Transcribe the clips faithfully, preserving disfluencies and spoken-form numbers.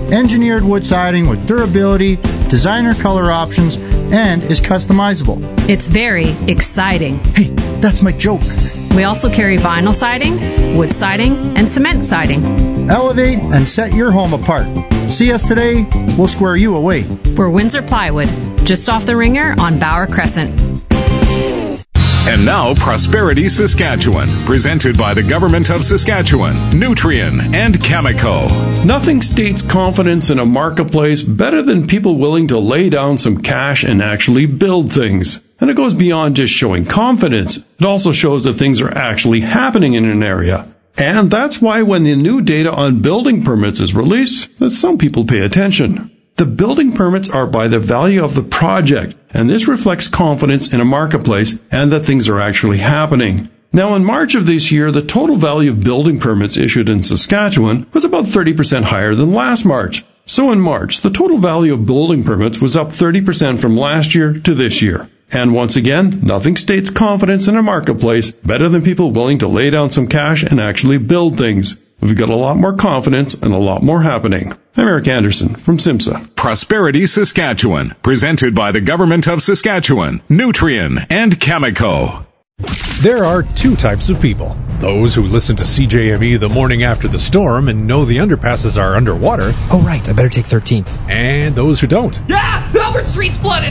engineered wood siding with durability, designer color options, and is customizable. It's very exciting. Hey, that's my joke. We also carry vinyl siding, wood siding, and cement siding. Elevate and set your home apart. See us today, we'll square you away. We're Windsor Plywood, just off the Ringer on Bauer Crescent. And now, Prosperity Saskatchewan, presented by the Government of Saskatchewan, Nutrien, and Cameco. Nothing states confidence in a marketplace better than people willing to lay down some cash and actually build things. And it goes beyond just showing confidence. It also shows that things are actually happening in an area. And that's why when the new data on building permits is released, that some people pay attention. The building permits are by the value of the project, and this reflects confidence in a marketplace and that things are actually happening. Now, in March of this year, the total value of building permits issued in Saskatchewan was about thirty percent higher than last March. So in March, the total value of building permits was up thirty percent from last year to this year. And once again, nothing states confidence in a marketplace better than people willing to lay down some cash and actually build things. We've got a lot more confidence and a lot more happening. I'm Eric Anderson from SIMSA. Prosperity Saskatchewan, presented by the Government of Saskatchewan, Nutrien, and Cameco. There are two types of people. Those who listen to C J M E the morning after the storm and know the underpasses are underwater. Oh, right, I better take thirteenth. And those who don't. Yeah! Albert Street's flooded!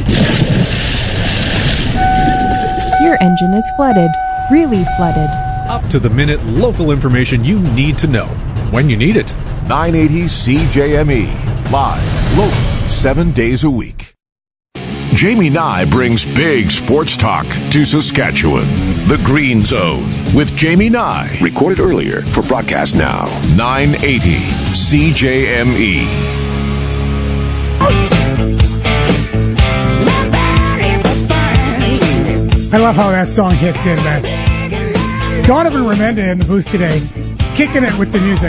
Your engine is flooded. Really flooded. Up to the minute local information you need to know when you need it. nine eighty C J M E. Live, local, seven days a week. Jamie Nye brings big sports talk to Saskatchewan. The Green Zone with Jamie Nye. Recorded earlier for broadcast now. nine eighty C J M E. I love how that song hits in, man. Donovan Remenda in the booth today, kicking it with the music.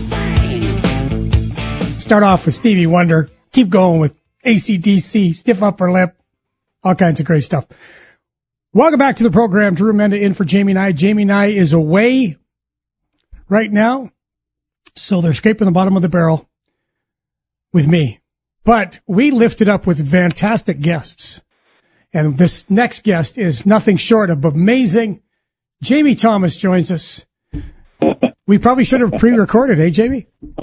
Start off with Stevie Wonder, keep going with A C D C, Stiff Upper Lip, all kinds of great stuff. Welcome back to the program. Drew Remenda in for Jamie Nye. Jamie Nye is away right now, so they're scraping the bottom of the barrel with me. But we lifted up with fantastic guests. And this next guest is nothing short of amazing. Jamie Thomas joins us. We probably should have pre-recorded, eh, Jamie?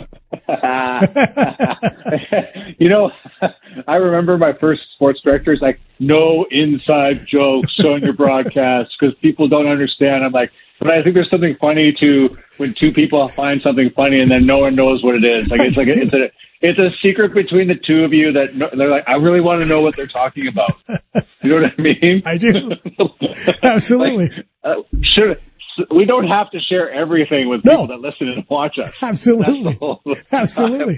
You know, I remember my first sports director is like, no inside jokes on your broadcast because people don't understand. I'm like, but I think there's something funny to when two people find something funny and then no one knows what it is. Like it's like a, it's a it's a secret between the two of you that no, they're like, I really want to know what they're talking about. You know what I mean? I do. Absolutely. Like, uh, should. We don't have to share everything with people no. that listen and watch us. Absolutely. Absolutely.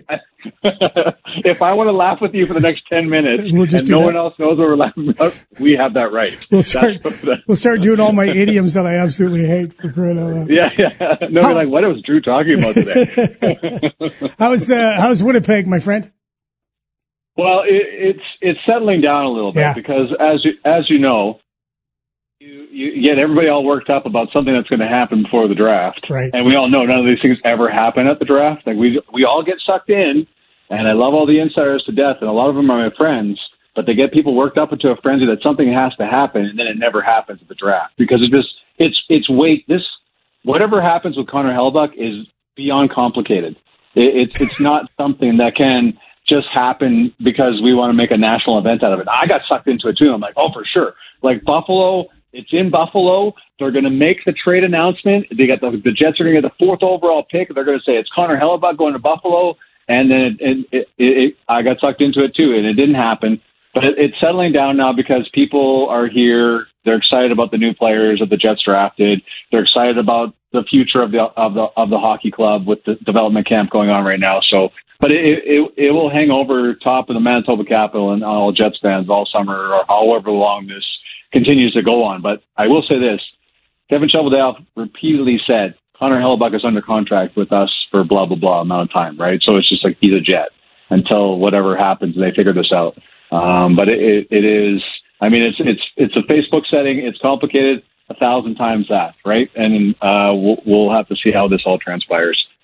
If I want to laugh with you for the next ten minutes we'll just and no that. one else knows what we're laughing about, we have that right. We'll start, we'll start doing all my idioms that I absolutely hate for crying out loud. Yeah, yeah. No, How, you're like, what was Drew talking about today? how's, uh, how's Winnipeg, my friend? Well, it, it's it's settling down a little bit yeah. because, as you, as you know, You, you get everybody all worked up about something that's going to happen before the draft. Right. And we all know none of these things ever happen at the draft. Like we we all get sucked in, and I love all the insiders to death, and a lot of them are my friends, but they get people worked up into a frenzy that something has to happen, and then it never happens at the draft because it just it's it's wait this whatever happens with Connor Hellebuyck is beyond complicated. It, it's it's not something that can just happen because we want to make a national event out of it. I got sucked into it too. I'm like, oh, for sure. Like Buffalo. It's in Buffalo. They're going to make the trade announcement. They got the, the Jets are going to get the fourth overall pick. They're going to say it's Connor Hellebuyck going to Buffalo. And then it, it, it, it, I got sucked into it too, and it didn't happen. But it, it's settling down now because people are here. They're excited about the new players that the Jets drafted. They're excited about the future of the of the of the hockey club with the development camp going on right now. So, but it it, it will hang over top of the Manitoba Capitol and all Jets fans all summer or however long this continues to go on. But I will say this, Kevin Cheveldayoff repeatedly said, Connor Hellebuyck is under contract with us for blah, blah, blah amount of time, right? So it's just like he's a Jet until whatever happens and they figure this out. Um, but it, it, it is, I mean, it's it's it's a Facebook setting. It's complicated a thousand times that, right? And uh, we'll, we'll have to see how this all transpires.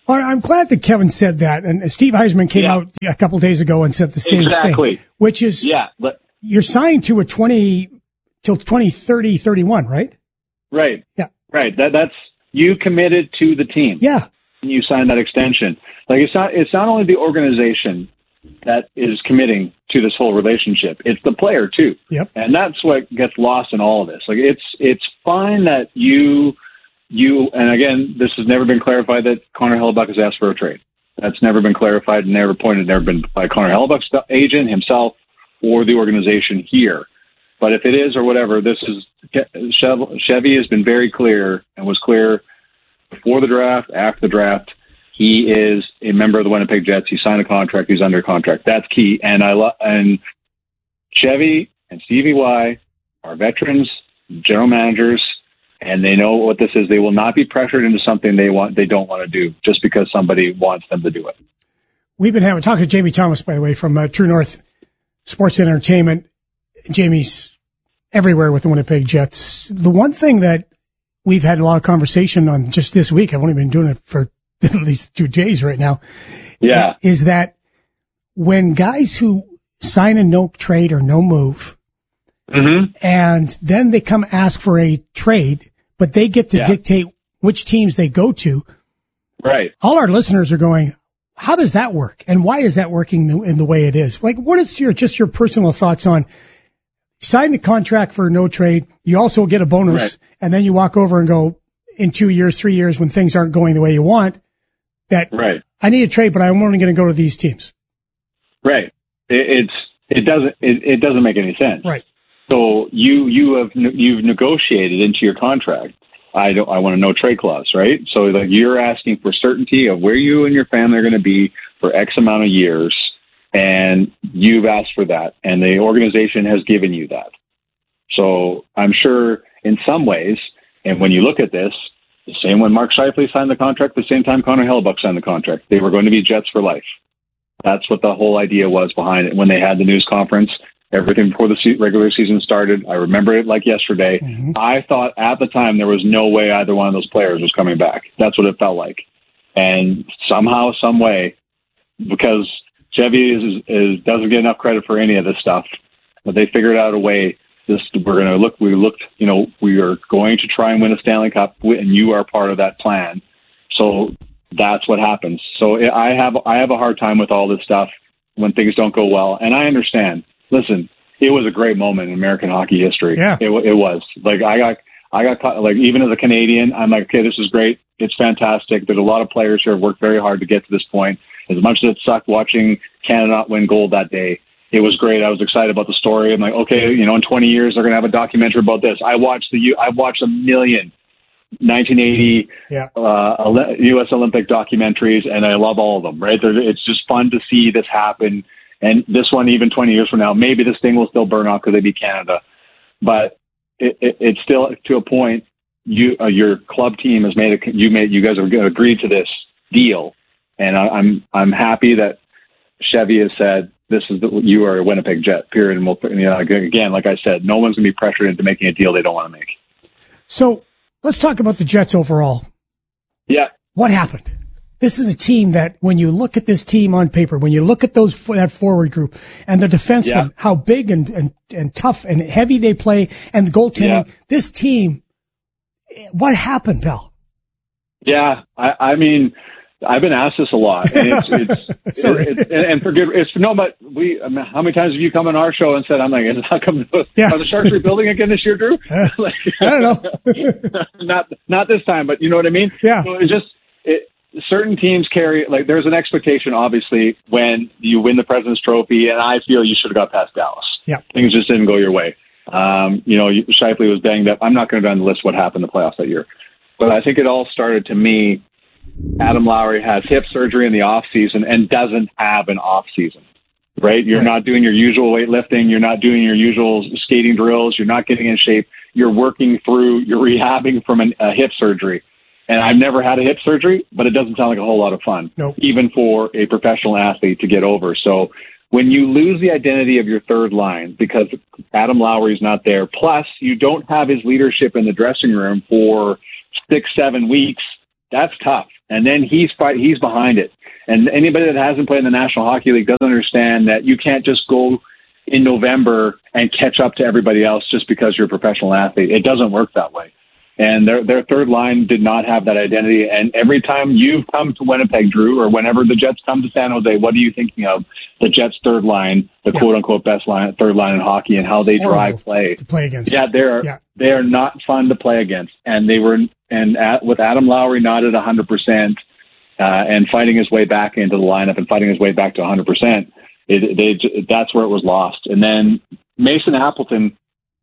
Well, I'm glad that Kevin said that, and Steve Heisman came Yeah. out a couple days ago and said the same Exactly. thing, which is Yeah, but you're signed to a twenty till twenty thirty, thirty-one, right? right. Yeah. Right. That that's you committed to the team. Yeah. You signed that extension. Like it's not it's not only the organization that is committing to this whole relationship, it's the player too. Yep. And that's what gets lost in all of this. Like it's it's fine that you you and again, this has never been clarified that Connor Hellebuck has asked for a trade. That's never been clarified, never pointed, never been by Connor Hellebuck's agent himself or the organization here. But if it is or whatever, this is Chevy has been very clear and was clear before the draft, after the draft. He is a member of the Winnipeg Jets. He signed a contract. He's under contract. That's key. And I lo- and Chevy and Stevie Y are veterans, general managers, and they know what this is. They will not be pressured into something they want. They don't want to do just because somebody wants them to do it. We've been having talking to Jamie Thomas, by the way, from uh, True North Sports and Entertainment. Jamie's everywhere with the Winnipeg Jets. The one thing that we've had a lot of conversation on just this week, I've only been doing it for at least two days right now. Yeah. Is that when guys who sign a no trade or no move, mm-hmm. and then they come ask for a trade, but they get to yeah. dictate which teams they go to. Right. All our listeners are going, how does that work? And why is that working the, in the way it is? Like, what is your, just your personal thoughts on sign the contract for no trade? You also get a bonus, right. and then you walk over and go in two years, three years when things aren't going the way you want. That right. I need a trade, but I'm only going to go to these teams. Right. It, it's it doesn't it, it doesn't make any sense. Right. So you you have you've negotiated into your contract. I don't I want a no trade clause, right? So like you're asking for certainty of where you and your family are going to be for X amount of years, and you've asked for that, and the organization has given you that. So I'm sure in some ways, and when you look at this. The same when Mark Scheifele signed the contract, the same time Connor Hellebuck signed the contract. They were going to be Jets for life. That's what the whole idea was behind it. When they had the news conference, everything before the regular season started, I remember it like yesterday. Mm-hmm. I thought at the time there was no way either one of those players was coming back. That's what it felt like. And somehow, some way, because Chevy is, is, doesn't get enough credit for any of this stuff, but they figured out a way. This, we're going to look, we looked, you know, we are going to try and win a Stanley Cup, and you are part of that plan. So that's what happens. So I have, I have a hard time with all this stuff when things don't go well. And I understand. Listen, it was a great moment in American hockey history. Yeah. It, it was. Like, I got, I got caught, like, even as a Canadian, I'm like, okay, this is great. It's fantastic. There's a lot of players who have worked very hard to get to this point. As much as it sucked watching Canada not win gold that day, it was great. I was excited about the story. I'm like, okay, you know, in twenty years they're going to have a documentary about this. I watched the I watched a million nineteen eighty yeah. uh, U S Olympic documentaries, and I love all of them. Right? It's just fun to see this happen. And this one, even twenty years from now, maybe this thing will still burn off because they beat Canada. But it, it, it's still to a point. You, uh, your club team has made a. You made. You guys have agreed to this deal, and I, I'm I'm happy that Chevy has said. This is the, you are a Winnipeg Jet, period. And we'll, you know, again, like I said, no one's going to be pressured into making a deal they don't want to make. So let's talk about the Jets overall. Yeah. What happened? This is a team that when you look at this team on paper, when you look at those, that forward group and the defensemen, yeah. how big and, and, and tough and heavy they play and the goaltending, yeah. this team, what happened, Bill? Yeah. I, I mean, I've been asked this a lot, and it's, it's, Sorry. it's and, and forgive. It's no, but we. I mean, how many times have you come on our show and said, "I'm like, is that coming? Yeah. Are the Sharks rebuilding again this year, Drew?" Uh, like, I don't know. not not this time, but you know what I mean. Yeah. So it's just it, certain teams carry like there's an expectation, obviously, when you win the President's Trophy, and I feel you should have got past Dallas. Yeah. Things just didn't go your way. Um, you know, Scheifele was banged up. I'm not going to go down the list what happened in the playoffs that year, but I think it all started to me. Adam Lowry has hip surgery in the off season and doesn't have an off season, right? You're right. not doing your usual weightlifting. You're not doing your usual skating drills. You're not getting in shape. You're working through, you're rehabbing from an, a hip surgery. And I've never had a hip surgery, but it doesn't sound like a whole lot of fun, nope. even for a professional athlete to get over. So when you lose the identity of your third line because Adam Lowry's not there, plus you don't have his leadership in the dressing room for six, seven weeks, That's tough. And then he's fight, he's behind it. And anybody that hasn't played in the National Hockey League doesn't understand that you can't just go in November and catch up to everybody else just because you're a professional athlete. It doesn't work that way. And their their third line did not have that identity. And every time you've come to Winnipeg, Drew, or whenever the Jets come to San Jose, what are you thinking of? The Jets' third line, the yeah. quote-unquote best line, third line in hockey, and how they drive play. To play against. Yeah, they're yeah. they are not fun to play against. And they were and at, with Adam Lowry not at one hundred percent uh, and fighting his way back into the lineup and fighting his way back to one hundred percent, it, they that's where it was lost. And then Mason Appleton,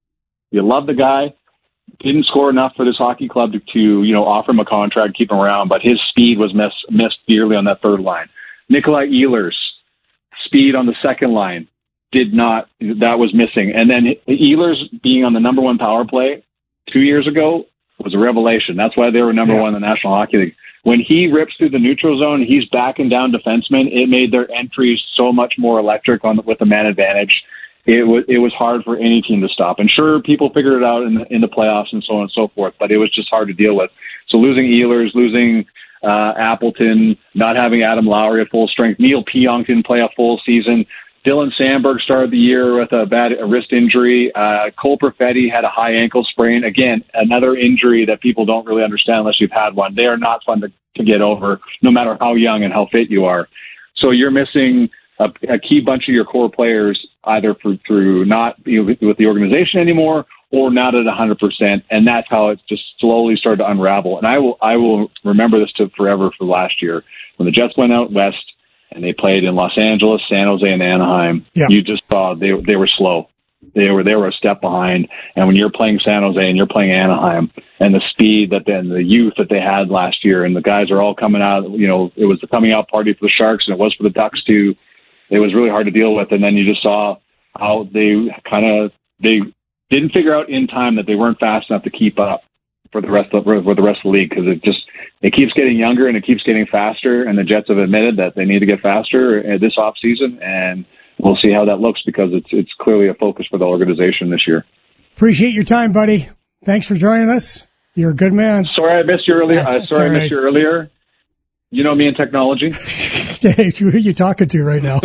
you love the guy. Didn't score enough for this hockey club to, to, you know, offer him a contract, keep him around, but his speed was miss, missed dearly on that third line. Nikolai Ehlers, speed on the second line, did not, that was missing. And then Ehlers being on the number one power play two years ago was a revelation. That's why they were number yeah. one in the National Hockey League. When he rips through the neutral zone, he's backing down defensemen. It made their entries so much more electric on the, with the man advantage. It was it was hard for any team to stop. And sure, people figured it out in the, in the playoffs and so on and so forth, but it was just hard to deal with. So losing Ehlers, losing uh, Appleton, not having Adam Lowry at full strength, Neil Pionk didn't play a full season. Dylan Sandberg started the year with a bad a wrist injury. Uh, Cole Perfetti had a high ankle sprain. Again, another injury that people don't really understand unless you've had one. They are not fun to, to get over, no matter how young and how fit you are. So you're missing a, a key bunch of your core players, either for, through not being with the organization anymore or not at one hundred percent. And that's how it just slowly started to unravel. And I will I will remember this to forever for last year. When the Jets went out west and they played in Los Angeles, San Jose, and Anaheim, yeah. you just saw they they were slow. They were they were a step behind. And when you're playing San Jose and you're playing Anaheim, and the speed that then the youth that they had last year, and the guys are all coming out, you know, it was the coming out party for the Sharks, and it was for the Ducks too. It was really hard to deal with. And then you just saw how they kind of, they didn't figure out in time that they weren't fast enough to keep up for the rest of for the rest of the league, because it just, it keeps getting younger and it keeps getting faster. And the Jets have admitted that they need to get faster this offseason, and we'll see how that looks, because it's, it's clearly a focus for the organization this year. Appreciate your time, buddy. Thanks for joining us. You're a good man. Sorry I missed you earlier. Uh, sorry I missed right. you earlier. You know me in technology. Hey, who are you talking to right now?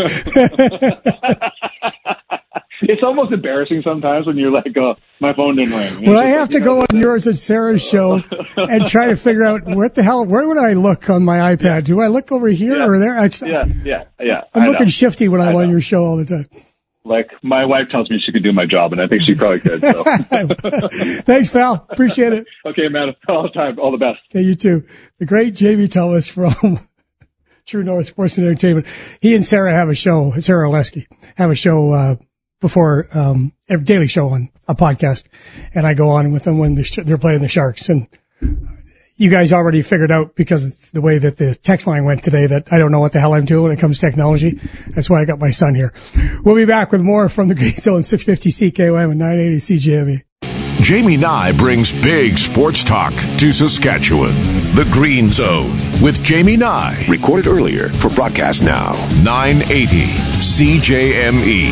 It's almost embarrassing sometimes when you're like, oh, my phone didn't ring. Well, I have to go on yours and Sarah's show and try to figure out what the hell, where would I look on my iPad? Yeah. Do I look over here yeah. or there? I, yeah, yeah, yeah. I'm I looking know. shifty when I'm I on your show all the time. Like, my wife tells me she could do my job, and I think she probably could. So. Thanks, pal. Appreciate it. Okay, man. All the time. All the best. Okay, you too. The great Jamie Thomas from True North Sports and Entertainment. He and Sarah have a show, Sarah Oleski, have a show uh before um a daily show on a podcast, and I go on with them when they're playing the Sharks. And you guys already figured out, because it's the way that the text line went today, that I don't know what the hell I'm doing when it comes to technology. That's why I got my son here. We'll be back with more from the Green Zone, six fifty C K O M and nine eighty C J M E. Jamie Nye brings big sports talk to Saskatchewan. The Green Zone with Jamie Nye. Recorded earlier for broadcast now. nine eighty C J M E.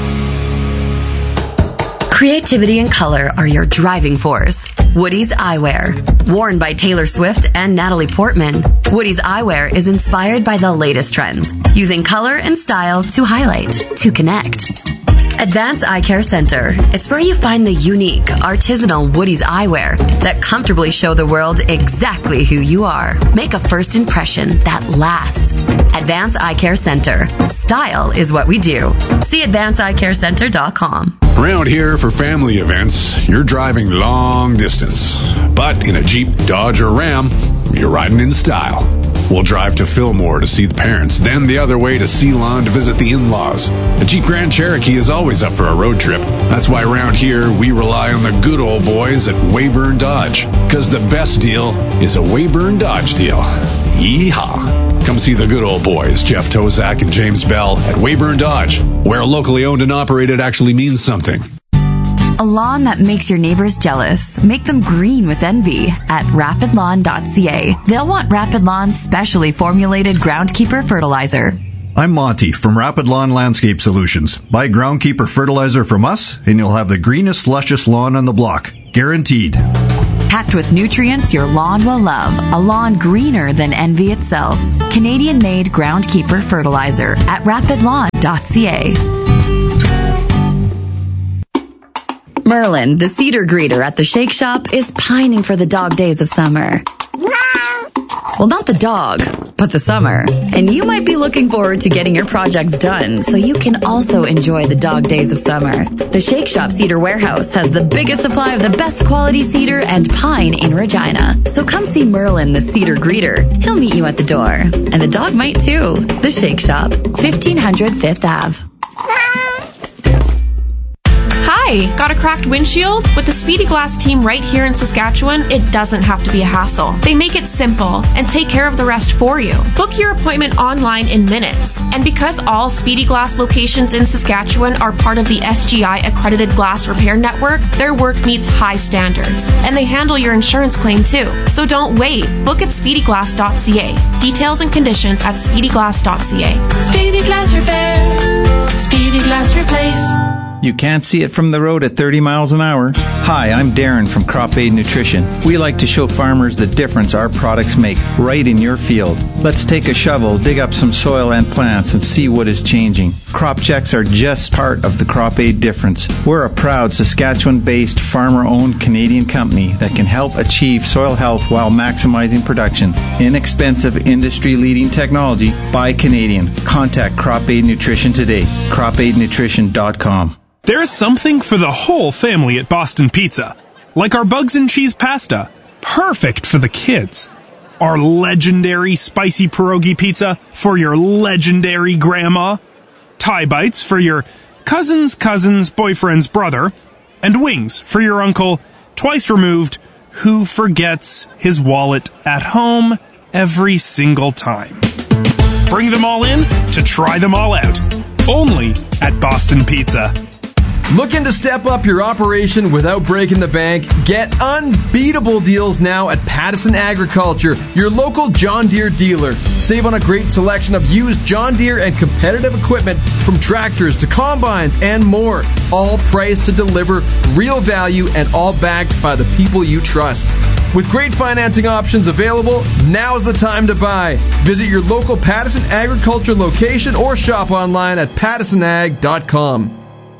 Creativity and color are your driving force. Woody's Eyewear. Worn by Taylor Swift and Natalie Portman, Woody's Eyewear is inspired by the latest trends, using color and style to highlight, to connect. Advance Eye Care Center. It's where you find the unique, artisanal Woody's eyewear that comfortably show the world exactly who you are. Make a first impression that lasts. Advance Eye Care Center. Style is what we do. See advance eye care center dot com. Around here for family events, you're driving long distance. But in a Jeep, Dodge, or Ram, you're riding in style. We'll drive to Fillmore to see the parents, then the other way to Ceylon to visit the in-laws. The Jeep Grand Cherokee is always up for a road trip. That's why around here, we rely on the good old boys at Weyburn Dodge. Because the best deal is a Weyburn Dodge deal. Yeehaw! Come see the good old boys, Jeff Tozak and James Bell, at Weyburn Dodge, where locally owned and operated actually means something. A lawn that makes your neighbors jealous. Make them green with envy at rapid lawn dot c a. They'll want Rapid Lawn's specially formulated Groundkeeper fertilizer. I'm Monty from Rapid Lawn Landscape Solutions. Buy Groundkeeper fertilizer from us, and you'll have the greenest, luscious lawn on the block. Guaranteed. Packed with nutrients your lawn will love. A lawn greener than envy itself. Canadian-made Groundkeeper Fertilizer at rapid lawn dot c a. Merlin, the cedar greeter at the Shake Shop, is pining for the dog days of summer. Well, not the dog, but the summer. And you might be looking forward to getting your projects done so you can also enjoy the dog days of summer. The Shake Shop Cedar Warehouse has the biggest supply of the best quality cedar and pine in Regina. So come see Merlin, the cedar greeter. He'll meet you at the door. And the dog might too. The Shake Shop, fifteen hundred Fifth Avenue. Hi, got a cracked windshield? With the Speedy Glass team right here in Saskatchewan, it doesn't have to be a hassle. They make it simple and take care of the rest for you. Book your appointment online in minutes. And because all Speedy Glass locations in Saskatchewan are part of the S G I accredited glass repair network, their work meets high standards. And they handle your insurance claim too. So don't wait. Book at speedy glass dot c a. Details and conditions at speedy glass dot c a. Speedy Glass Repair. Speedy Glass Replace. You can't see it from the road at thirty miles an hour. Hi, I'm Darren from Crop Aid Nutrition. We like to show farmers the difference our products make right in your field. Let's take a shovel, dig up some soil and plants, and see what is changing. Crop checks are just part of the Crop Aid difference. We're a proud Saskatchewan-based, farmer-owned Canadian company that can help achieve soil health while maximizing production. Inexpensive, industry-leading technology by Canadian. Contact Crop Aid Nutrition today. crop aid nutrition dot com. There's something for the whole family at Boston Pizza. Like our bugs and cheese pasta. Perfect for the kids. Our legendary spicy pierogi pizza for your legendary grandma. Thai bites for your cousin's cousin's boyfriend's brother. And wings for your uncle, twice removed, who forgets his wallet at home every single time. Bring them all in to try them all out. Only at Boston Pizza. Looking to step up your operation without breaking the bank? Get unbeatable deals now at Pattison Agriculture, your local John Deere dealer. Save on a great selection of used John Deere and competitive equipment from tractors to combines and more. All priced to deliver real value and all backed by the people you trust. With great financing options available, now's the time to buy. Visit your local Pattison Agriculture location or shop online at pattison ag dot com.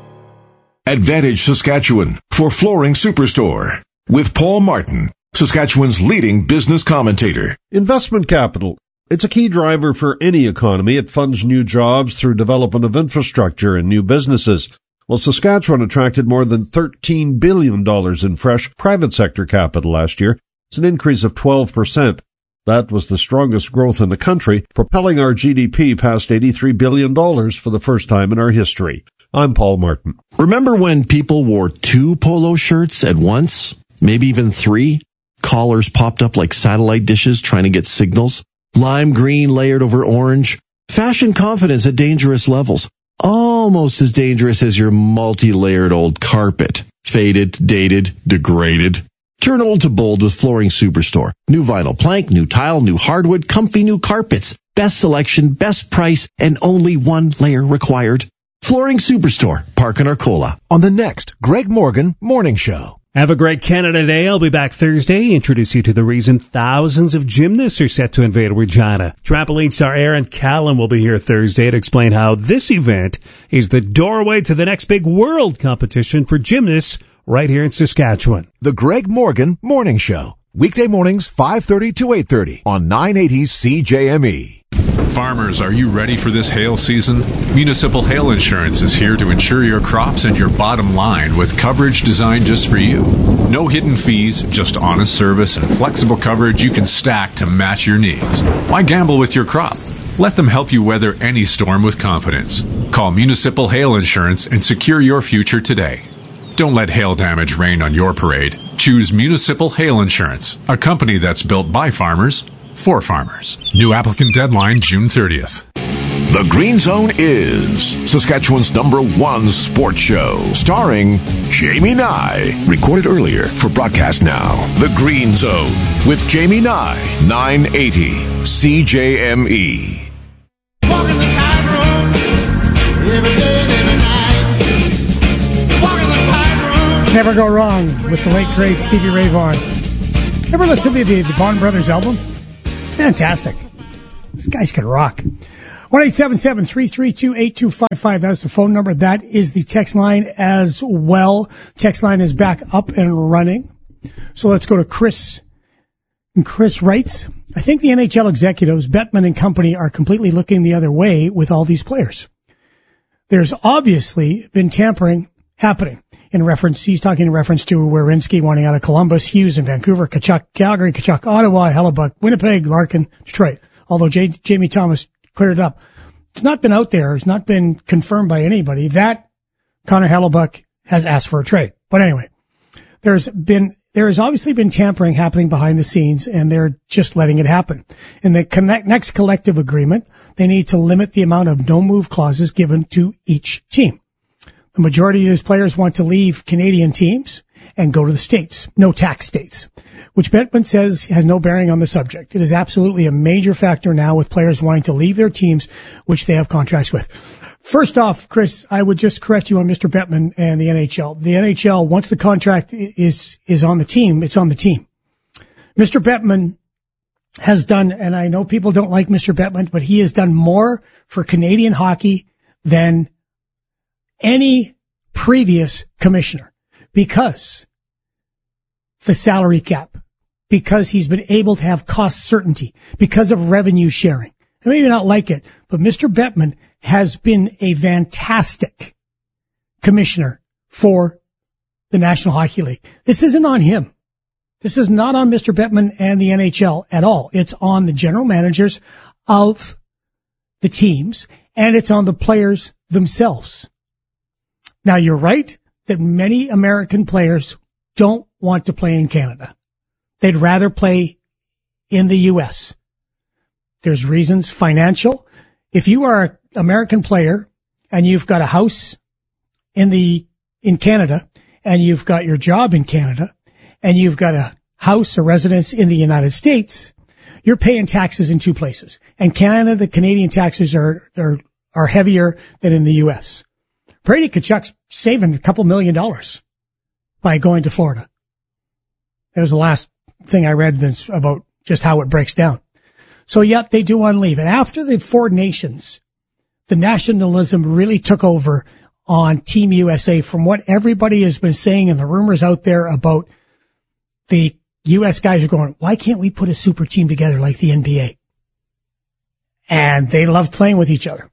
Advantage Saskatchewan for Flooring Superstore with Paul Martin, Saskatchewan's leading business commentator. Investment capital. It's a key driver for any economy. It funds new jobs through development of infrastructure and new businesses. Well, Saskatchewan attracted more than thirteen billion dollars in fresh private sector capital last year. It's an increase of twelve percent. That was the strongest growth in the country, propelling our G D P past eighty-three billion dollars for the first time in our history. I'm Paul Martin. Remember when people wore two polo shirts at once? Maybe even three? Collars popped up like satellite dishes trying to get signals? Lime green layered over orange? Fashion confidence at dangerous levels. Almost as dangerous as your multi-layered old carpet. Faded, dated, degraded. Turn old to bold with Flooring Superstore. New vinyl plank, new tile, new hardwood, comfy new carpets. Best selection, best price, and only one layer required. Flooring Superstore, Park and Arcola. On the next Greg Morgan Morning Show. Have a great Canada Day. I'll be back Thursday. Introduce you to the reason thousands of gymnasts are set to invade Regina. Trampoline star Aaron Callan will be here Thursday to explain how this event is the doorway to the next big world competition for gymnasts right here in Saskatchewan. The Greg Morgan Morning Show. Weekday mornings, five thirty to eight thirty on nine eighty C J M E. Farmers, are you ready for this hail season? Municipal Hail Insurance is here to insure your crops and your bottom line with coverage designed just for you. No hidden fees, just honest service and flexible coverage you can stack to match your needs. Why gamble with your crop? Let them help you weather any storm with confidence. Call Municipal Hail Insurance and secure your future today. Don't let hail damage rain on your parade. Choose Municipal Hail Insurance, a company that's built by farmers for farmers. New applicant deadline June thirtieth. The Green Zone is Saskatchewan's number one sports show, starring Jamie Nye. Recorded earlier for broadcast now. The Green Zone with Jamie Nye, nine eighty C J M E. Walking the tightrope every day and every night. Walking the tightrope. Never go wrong with the late great Stevie Ray Vaughan. Ever listen to the, the Bond Brothers album? It's fantastic. These guys can rock. one eight seven seven, three three two, eight two five five. That's the phone number. That is the text line as well. Text line is back up and running. So let's go to Chris. And Chris writes, I think the N H L executives, Bettman and company, are completely looking the other way with all these players. There's obviously been tampering happening. In reference, he's talking in reference to Werenski wanting out of Columbus, Hughes in Vancouver, Tkachuk, Calgary, Tkachuk, Ottawa, Hellebuck, Winnipeg, Larkin, Detroit. Although J- Jamie Thomas cleared it up. It's not been out there. It's not been confirmed by anybody that Connor Hellebuck has asked for a trade. But anyway, there's been, there has obviously been tampering happening behind the scenes, and they're just letting it happen. In the connect, next collective agreement, they need to limit the amount of no-move clauses given to each team. The majority of these players want to leave Canadian teams and go to the States, no tax states, which Bettman says has no bearing on the subject. It is absolutely a major factor now with players wanting to leave their teams, which they have contracts with. First off, Chris, I would just correct you on Mister Bettman and the N H L. The N H L, once the contract is, is on the team, it's on the team. Mister Bettman has done, and I know people don't like Mister Bettman, but he has done more for Canadian hockey than any previous commissioner, because the salary cap, because he's been able to have cost certainty, because of revenue sharing. I may not like it, but Mister Bettman has been a fantastic commissioner for the National Hockey League. This isn't on him. This is not on Mister Bettman and the N H L at all. It's on the general managers of the teams, and it's on the players themselves. Now, you're right that many American players don't want to play in Canada. They'd rather play in the U S. There's reasons, financial. If you are an American player and you've got a house in the, in Canada, and you've got your job in Canada, and you've got a house, a residence in the United States, you're paying taxes in two places. And Canada, the Canadian taxes are, are, are heavier than in the U S. Brady Tkachuk's saving a couple million dollars by going to Florida. That was the last thing I read that's about just how it breaks down. So yet they do want to leave. And after the four nations, the nationalism really took over on Team U S A, from what everybody has been saying and the rumors out there about the U S guys are going, why can't we put a super team together like the N B A? And they love playing with each other.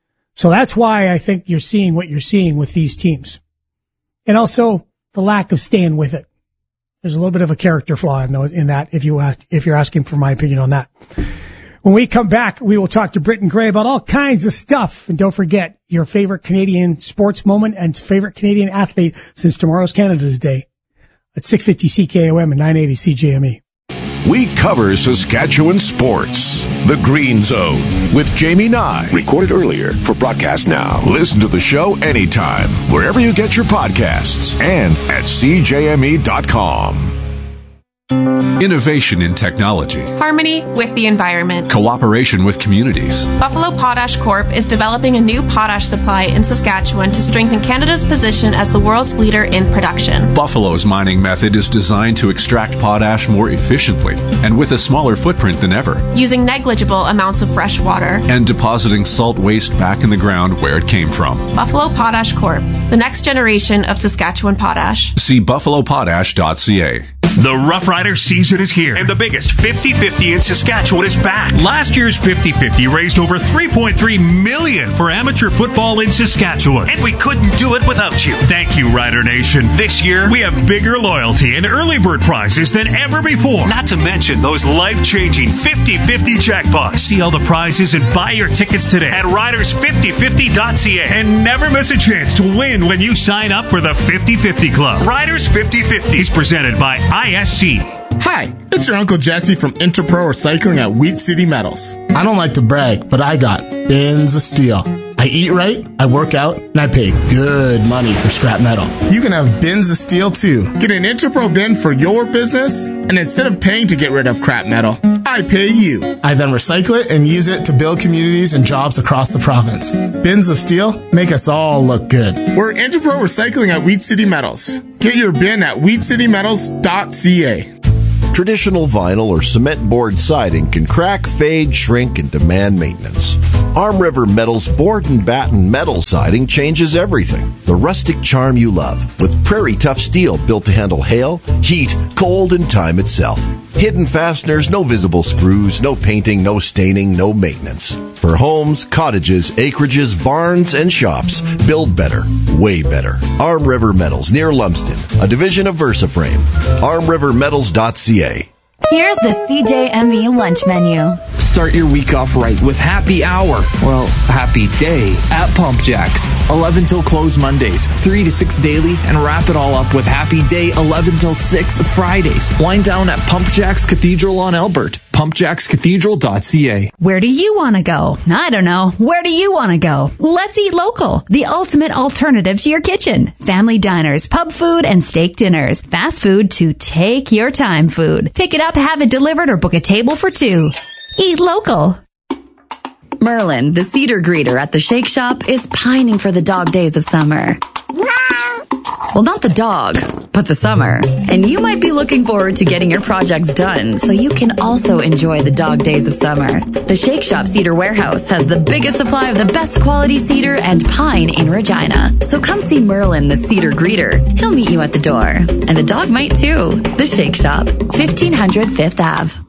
So that's why I think you're seeing what you're seeing with these teams. And also the lack of staying with it. There's a little bit of a character flaw in, those, in that, if you ask, if you're asking for my opinion on that. When we come back, we will talk to Britton Gray about all kinds of stuff. And don't forget your favorite Canadian sports moment and favorite Canadian athlete, since tomorrow's Canada's Day, at six fifty C K O M and nine eighty C J M E. We cover Saskatchewan sports. The Green Zone with Jamie Nye. Recorded earlier for broadcast now. Listen to the show anytime, wherever you get your podcasts, and at C J M E dot com. Innovation in technology. Harmony with the environment. Cooperation with communities. Buffalo Potash Corp is developing a new potash supply in Saskatchewan to strengthen Canada's position as the world's leader in production. Buffalo's mining method is designed to extract potash more efficiently and with a smaller footprint than ever, using negligible amounts of fresh water and depositing salt waste back in the ground where it came from. Buffalo Potash Corp, the next generation of Saskatchewan potash. See buffalo potash dot c a. The Rough Rider season is here, and the biggest fifty fifty in Saskatchewan is back. Last year's fifty fifty raised over three point three million dollars for amateur football in Saskatchewan, and we couldn't do it without you. Thank you, Rider Nation. This year, we have bigger loyalty and early bird prizes than ever before, not to mention those life-changing fifty fifty jackpots. See all the prizes and buy your tickets today at riders fifty fifty dot c a, and never miss a chance to win when you sign up for the fifty fifty Club. Riders fifty fifty is presented by I S C. Hi, it's your Uncle Jesse from Interpro Recycling at Wheat City Metals. I don't like to brag, but I got bins of steel. I eat right, I work out, and I pay good money for scrap metal. You can have bins of steel too. Get an Interpro bin for your business, and instead of paying to get rid of crap metal, I pay you. I then recycle it and use it to build communities and jobs across the province. Bins of steel make us all look good. We're Interpro Recycling at Wheat City Metals. Get your bin at wheat city metals dot c a. Traditional vinyl or cement board siding can crack, fade, shrink, and demand maintenance. Arm River Metal's board and batten metal siding changes everything. The rustic charm you love, with Prairie Tough steel built to handle hail, heat, cold, and time itself. Hidden fasteners, no visible screws, no painting, no staining, no maintenance. For homes, cottages, acreages, barns, and shops, build better, way better. Arm River Metals, near Lumsden, a division of VersaFrame. arm river metals dot c a. Here's the C J M E lunch menu. Start your week off right with Happy Hour. Well, Happy Day at Pump Jacks. eleven till close Mondays, three to six daily, and wrap it all up with Happy Day eleven till six Fridays. Wind down at Pump Jacks Cathedral on Albert. pump jacks cathedral dot c a. Where do you want to go? I don't know. Where do you want to go? Let's eat local. The ultimate alternative to your kitchen. Family diners, pub food, and steak dinners. Fast food to take your time food. Pick it up, have it delivered, or book a table for two. Eat local. Merlin, the cedar greeter at the Shake Shop, is pining for the dog days of summer. Well, not the dog, but the summer. And you might be looking forward to getting your projects done so you can also enjoy the dog days of summer. The Shake Shop Cedar Warehouse has the biggest supply of the best quality cedar and pine in Regina. So come see Merlin, the cedar greeter. He'll meet you at the door. And the dog might too. The Shake Shop, fifteen hundred Fifth Avenue.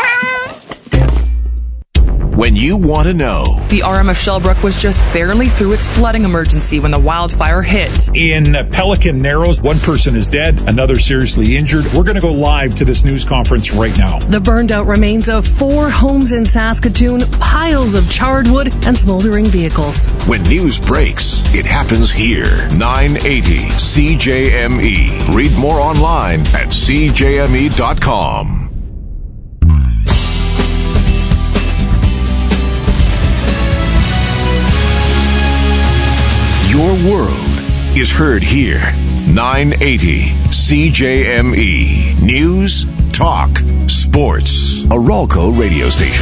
When you want to know. The R M F Shellbrook was just barely through its flooding emergency when the wildfire hit. In Pelican Narrows, one person is dead, another seriously injured. We're going to go live to this news conference right now. The burned out remains of four homes in Saskatoon, piles of charred wood, and smoldering vehicles. When news breaks, it happens here. nine eighty C J M E. Read more online at c j m e dot com. Your world is heard here. nine eighty C J M E. News, talk, sports. A Ralco radio station.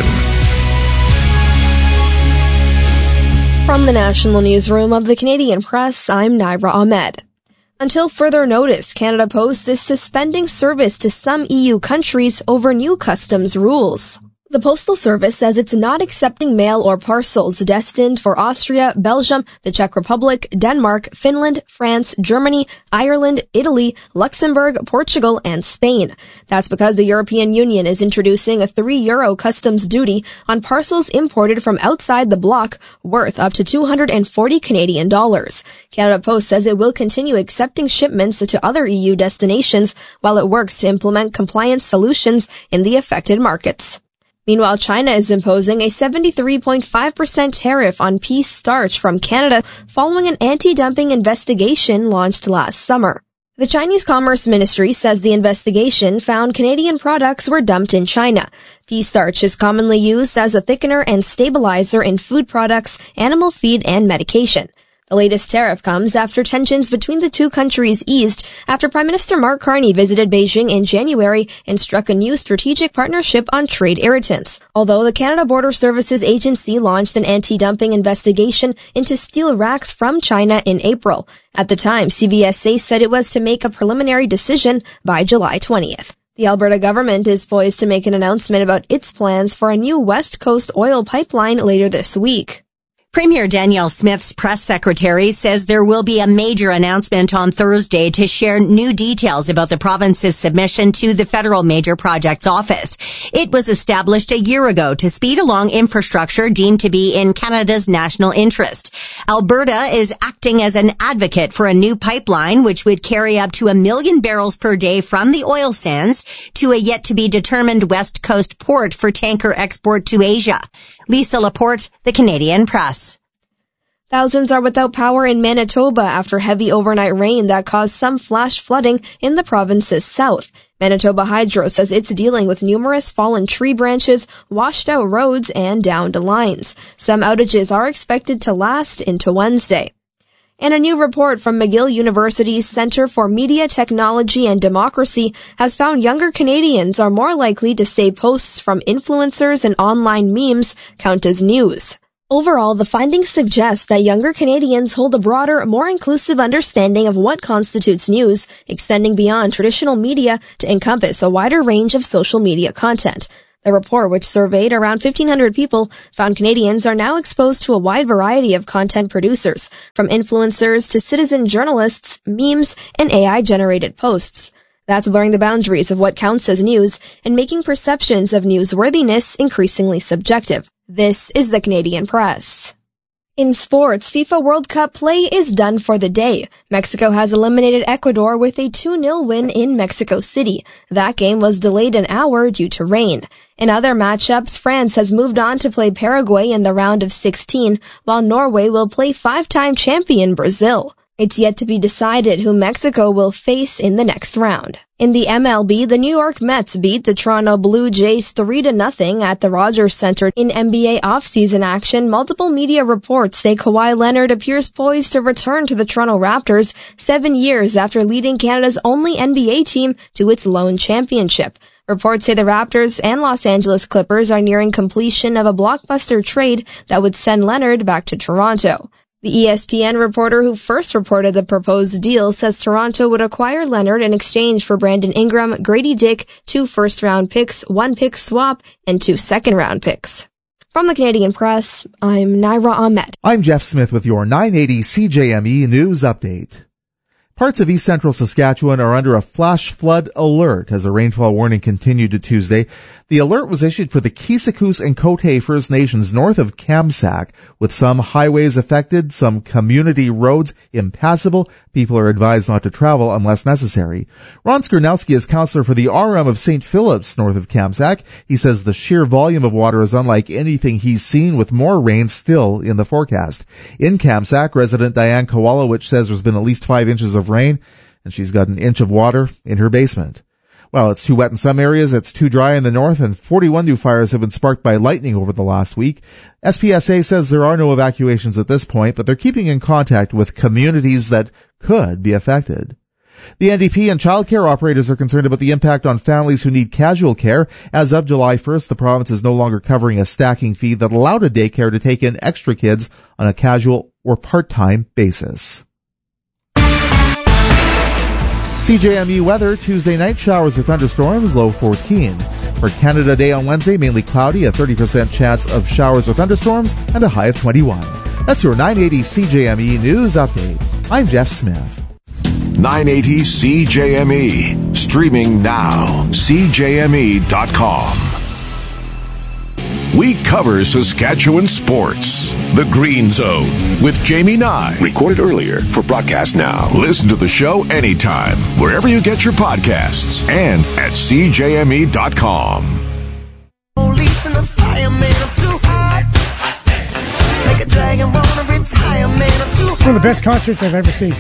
From the National Newsroom of the Canadian Press, I'm Naira Ahmed. Until further notice, Canada Post is suspending service to some E U countries over new customs rules. The Postal Service says it's not accepting mail or parcels destined for Austria, Belgium, the Czech Republic, Denmark, Finland, France, Germany, Ireland, Italy, Luxembourg, Portugal, and Spain. That's because the European Union is introducing a three euro customs duty on parcels imported from outside the bloc worth up to two hundred forty Canadian dollars. Canada Post says it will continue accepting shipments to other E U destinations while it works to implement compliance solutions in the affected markets. Meanwhile, China is imposing a seventy-three point five percent tariff on pea starch from Canada following an anti-dumping investigation launched last summer. The Chinese Commerce Ministry says the investigation found Canadian products were dumped in China. Pea starch is commonly used as a thickener and stabilizer in food products, animal feed, and medication. The latest tariff comes after tensions between the two countries eased after Prime Minister Mark Carney visited Beijing in January and struck a new strategic partnership on trade irritants. Although the Canada Border Services Agency launched an anti-dumping investigation into steel racks from China in April. At the time, C B S A said it was to make a preliminary decision by July twentieth. The Alberta government is poised to make an announcement about its plans for a new West Coast oil pipeline later this week. Premier Danielle Smith's press secretary says there will be a major announcement on Thursday to share new details about the province's submission to the Federal Major Projects Office. It was established a year ago to speed along infrastructure deemed to be in Canada's national interest. Alberta is acting as an advocate for a new pipeline which would carry up to a million barrels per day from the oil sands to a yet-to-be-determined West Coast port for tanker export to Asia. Lisa Laporte, The Canadian Press. Thousands are without power in Manitoba after heavy overnight rain that caused some flash flooding in the province's south. Manitoba Hydro says it's dealing with numerous fallen tree branches, washed out roads, and downed lines. Some outages are expected to last into Wednesday. And a new report from McGill University's Centre for Media, Technology and Democracy has found younger Canadians are more likely to say posts from influencers and online memes count as news. Overall, the findings suggest that younger Canadians hold a broader, more inclusive understanding of what constitutes news, extending beyond traditional media to encompass a wider range of social media content. The report, which surveyed around fifteen hundred people, found Canadians are now exposed to a wide variety of content producers, from influencers to citizen journalists, memes, and A I-generated posts. That's blurring the boundaries of what counts as news and making perceptions of newsworthiness increasingly subjective. This is the Canadian Press. In sports, FIFA World Cup play is done for the day. Mexico has eliminated Ecuador with a two nil win in Mexico City. That game was delayed an hour due to rain. In other matchups, France has moved on to play Paraguay in the round of sixteen, while Norway will play five-time champion Brazil. It's yet to be decided who Mexico will face in the next round. In the M L B, the New York Mets beat the Toronto Blue Jays three to nothing at the Rogers Center. In N B A offseason action, multiple media reports say Kawhi Leonard appears poised to return to the Toronto Raptors seven years after leading Canada's only N B A team to its lone championship. Reports say the Raptors and Los Angeles Clippers are nearing completion of a blockbuster trade that would send Leonard back to Toronto. The E S P N reporter who first reported the proposed deal says Toronto would acquire Leonard in exchange for Brandon Ingram, Grady Dick, two first-round picks, one pick swap, and two second-round picks. From the Canadian Press, I'm Naira Ahmed. I'm Jeff Smith with your nine eighty C J M E News Update. Parts of east central Saskatchewan are under a flash flood alert as a rainfall warning continued to Tuesday. The alert was issued for the Kisakus and Cote First Nations north of Kamsack, with some highways affected, some community roads impassable. People are advised not to travel unless necessary. Ron Skernowski is counselor for the R M of Saint Philip's north of Kamsack. He says the sheer volume of water is unlike anything he's seen, with more rain still in the forecast. In Kamsack, resident Diane Kowalowicz says there's been at least five inches of rain, and she's got an inch of water in her basement. Well, it's too wet in some areas, it's too dry in the north, and forty-one new fires have been sparked by lightning over the last week. S P S A says there are no evacuations at this point, but they're keeping in contact with communities that could be affected. The N D P and childcare operators are concerned about the impact on families who need casual care. As of July first, the province is no longer covering a stacking fee that allowed a daycare to take in extra kids on a casual or part-time basis. C J M E weather, Tuesday night, showers or thunderstorms, low fourteen. For Canada Day on Wednesday, mainly cloudy, a thirty percent chance of showers or thunderstorms, and a high of twenty-one. That's your nine eighty C J M E News Update. I'm Jeff Smith. nine eighty C J M E. Streaming now. C J M E dot com. We cover Saskatchewan sports. The Green Zone with Jamie Nye. Recorded earlier for broadcast now. Listen to the show anytime, wherever you get your podcasts, and at C J M E dot com. Police and the fireman, I'm too hot. Make a dragon wanna retire, man, I'm too hot. One of the best concerts I've ever seen.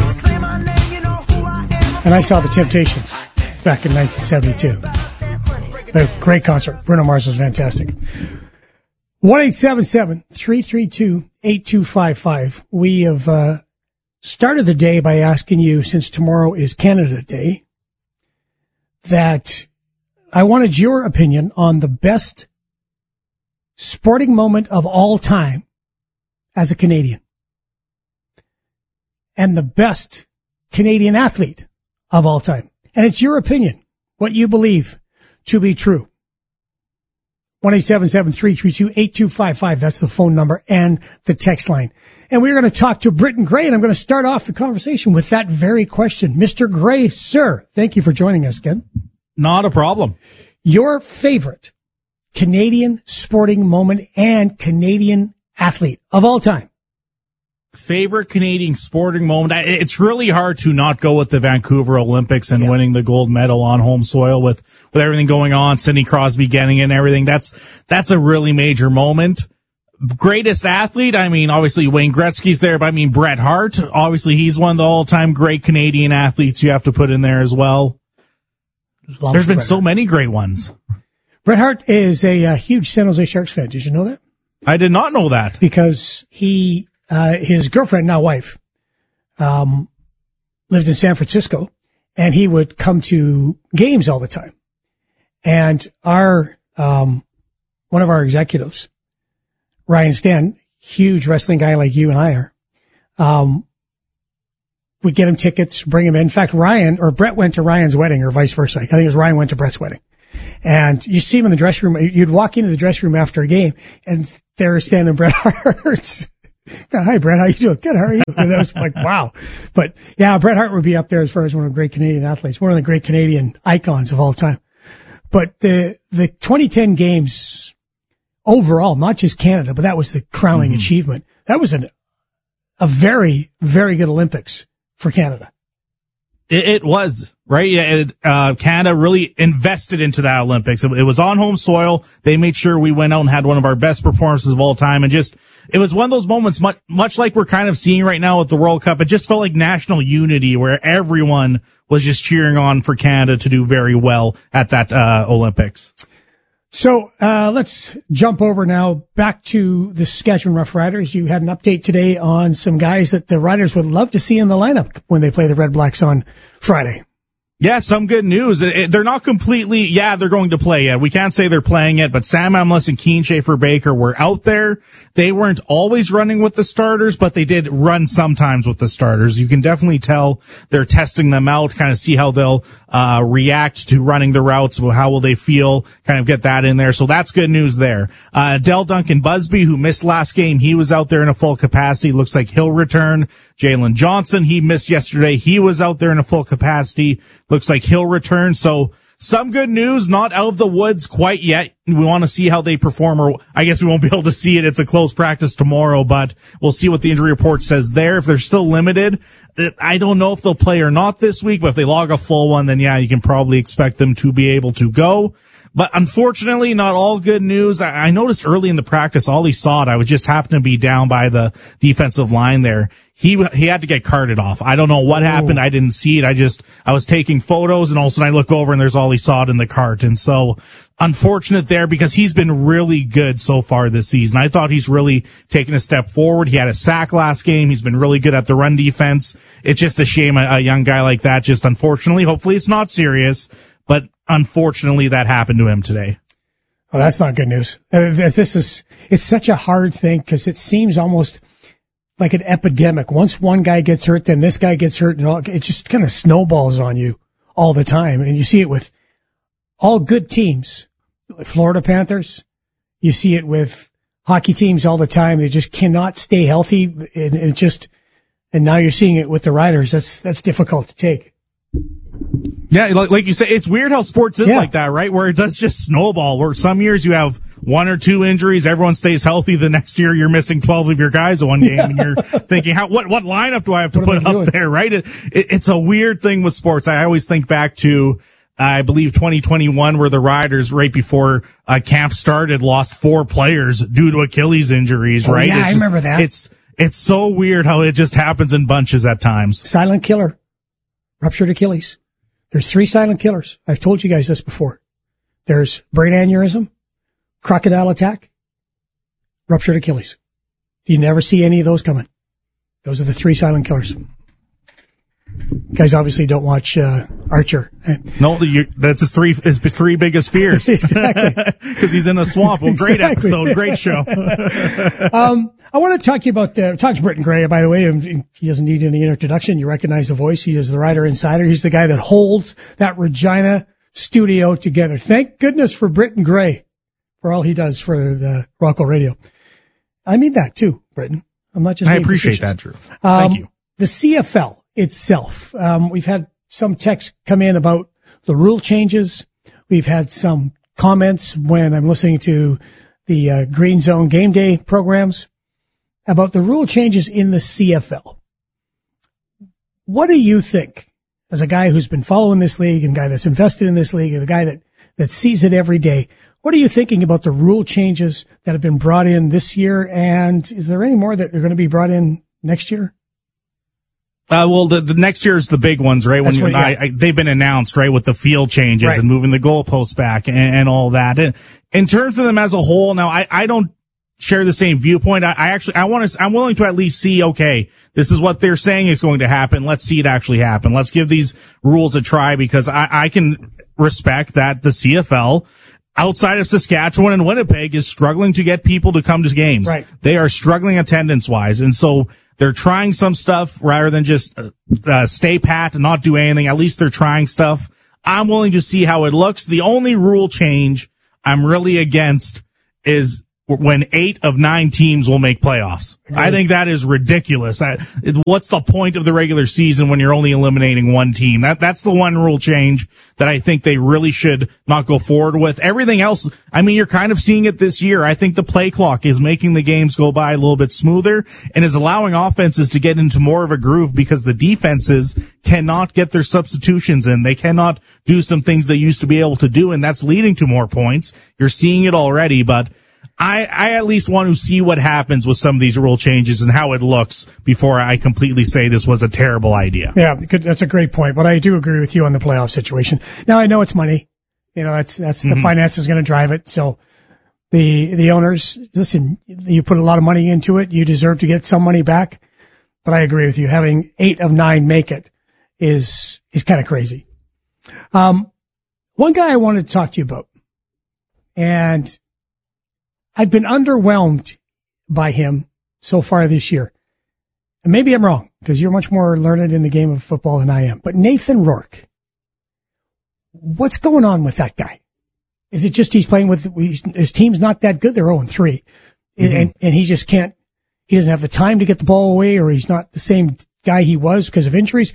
And I saw the Temptations back in nineteen seventy-two. A great concert. Bruno Mars was fantastic. one eight seven seven, three three two, eight two five five. We have uh, started the day by asking you, since tomorrow is Canada Day, that I wanted your opinion on the best sporting moment of all time as a Canadian, and the best Canadian athlete of all time. And it's your opinion, what you believe to be true. one eight seven seven, three three two, eight two five five. That's the phone number and the text line. And we're going to talk to Britton Gray, and I'm going to start off the conversation with that very question. Mister Gray, sir, thank you for joining us again. Not a problem. Your favorite Canadian sporting moment and Canadian athlete of all time? Favorite Canadian sporting moment. It's really hard to not go with the Vancouver Olympics and yeah. winning the gold medal on home soil with, with everything going on, Sidney Crosby getting it and everything. That's, that's a really major moment. Greatest athlete. I mean, obviously Wayne Gretzky's there, but I mean, Bret Hart, obviously he's one of the all-time great Canadian athletes you have to put in there as well. Love There's been Bret so Hart. Many great ones. Bret Hart is a, a huge San Jose Sharks fan. Did you know that? I did not know that. Because he, Uh, his girlfriend, now wife, um, lived in San Francisco, and he would come to games all the time. And our, um, one of our executives, Ryan Stan, huge wrestling guy like you and I are, um, we'd get him tickets, bring him in. In fact, Ryan or Brett went to Ryan's wedding or vice versa. I think it was Ryan went to Brett's wedding. And you see him in the dressing room. You'd walk into the dressing room after a game and there was standing Bret Hart. Hi, Bret. How you doing? Good. How are you? And that was like, wow. But yeah, Bret Hart would be up there as far as one of the great Canadian athletes, one of the great Canadian icons of all time. But the, the twenty ten games overall, not just Canada, but that was the crowning mm-hmm. achievement. That was an, a very, very good Olympics for Canada. It, it was, right? Yeah, it, uh, Canada really invested into that Olympics. It, it was on home soil. They made sure we went out and had one of our best performances of all time. And just, it was one of those moments, much, much like we're kind of seeing right now with the World Cup. It just felt like national unity where everyone was just cheering on for Canada to do very well at that, uh, Olympics. So, uh, let's jump over now back to the Saskatchewan Roughriders. You had an update today on some guys that the Riders would love to see in the lineup when they play the Red Blacks on Friday. Yeah, some good news. It, it, they're not completely, yeah, they're going to play yet. We can't say they're playing yet, but Sam Emlis and Keen Schaefer-Baker were out there. They weren't always running with the starters, but they did run sometimes with the starters. You can definitely tell they're testing them out, kind of see how they'll, uh, react to running the routes. How will they feel? Kind of get that in there. So that's good news there. Uh, Del Duncan Busby, who missed last game, he was out there in a full capacity. Looks like he'll return. Jalen Johnson, he missed yesterday. He was out there in a full capacity. Looks like he'll return. So some good news, not out of the woods quite yet. We want to see how they perform, or I guess we won't be able to see it. It's a close practice tomorrow, but we'll see what the injury report says there. If they're still limited, I don't know if they'll play or not this week, but if they log a full one, then yeah, you can probably expect them to be able to go. But unfortunately, not all good news. I, I noticed early in the practice, Ollie Sod, I would just happen to be down by the defensive line there. He, he had to get carted off. I don't know what oh. happened. I didn't see it. I just, I was taking photos and all of a sudden I look over and there's Ollie Sod in the cart. And so unfortunate there because he's been really good so far this season. I thought he's really taken a step forward. He had a sack last game. He's been really good at the run defense. It's just a shame a, a young guy like that, just unfortunately, hopefully it's not serious, but unfortunately that happened to him today. Well, that's not good news. Uh, this is, it's such a hard thing because it seems almost like an epidemic. Once one guy gets hurt, then this guy gets hurt and all, it just kind of snowballs on you all the time. And you see it with all good teams, like Florida Panthers. You see it with hockey teams all the time. They just cannot stay healthy. And it just, and now you're seeing it with the Riders. That's, that's difficult to take. Yeah, like, like you say, it's weird how sports is yeah. like that, right? Where it does just snowball, where some years you have one or two injuries, everyone stays healthy. The next year you're missing twelve of your guys in one game yeah. and you're thinking, how, what, what lineup do I have to what put up doing? there, right? It, it, it's a weird thing with sports. I always think back to, I believe twenty twenty-one where the Riders right before uh, camp started lost four players due to Achilles injuries, oh, right? Yeah, it's, I remember that. It's, it's so weird how it just happens in bunches at times. Silent killer. Ruptured Achilles. There's three silent killers. I've told you guys this before. There's brain aneurysm, crocodile attack, ruptured Achilles. You never see any of those coming. Those are the three silent killers. You guys obviously don't watch uh, Archer. No, you're, that's his three his three biggest fears. Exactly, because he's in a swamp. Well, great exactly. episode, great show. um, I want to talk to you about uh, talk to Britton Gray. By the way, he doesn't need any introduction. You recognize the voice. He is the Rider Insider. He's the guy that holds that Regina studio together. Thank goodness for Britton Gray for all he does for the Rocco Radio. I mean that too, Britton. I'm not just. I appreciate that, Drew. Um, Thank you. The C F L itself. Um, we've had some texts come in about the rule changes. We've had some comments when I'm listening to the uh, Green Zone game day programs about the rule changes in the C F L. What do you think, as a guy who's been following this league and a guy that's invested in this league and a guy that, that sees it every day, what are you thinking about the rule changes that have been brought in this year? And is there any more that are going to be brought in next year? Uh, well, the, the next year is the big ones, right? When you and I, I, they've been announced, right? With the field changes right. and moving the goalposts back and, and all that. And in terms of them as a whole, now I, I don't share the same viewpoint. I, I actually, I want to, I'm willing to at least see, okay, this is what they're saying is going to happen. Let's see it actually happen. Let's give these rules a try because I, I can respect that the C F L outside of Saskatchewan and Winnipeg, is struggling to get people to come to games. Right. They are struggling attendance-wise, and so they're trying some stuff rather than just uh, uh, stay pat and not do anything. At least they're trying stuff. I'm willing to see how it looks. The only rule change I'm really against is when eight of nine teams will make playoffs. I think that is ridiculous. I, what's the point of the regular season when you're only eliminating one team? That that's the one rule change that I think they really should not go forward with. Everything else, I mean, you're kind of seeing it this year. I think the play clock is making the games go by a little bit smoother and is allowing offenses to get into more of a groove because the defenses cannot get their substitutions in. They cannot do some things they used to be able to do, and that's leading to more points. You're seeing it already, but I, I at least want to see what happens with some of these rule changes and how it looks before I completely say this was a terrible idea. Yeah, that's a great point. But I do agree with you on the playoff situation. Now, I know it's money. You know, that's, that's mm-hmm. the finances going to drive it. So the, the owners, listen, you put a lot of money into it. You deserve to get some money back. But I agree with you. Having eight of nine make it is, is kind of crazy. Um, one guy I wanted to talk to you about, and I've been underwhelmed by him so far this year. And maybe I'm wrong, because you're much more learned in the game of football than I am. But Nathan Rourke, what's going on with that guy? Is it just he's playing with, his team's not that good? They're oh and three. Mm-hmm. And, and he just can't, he doesn't have the time to get the ball away, or he's not the same guy he was because of injuries.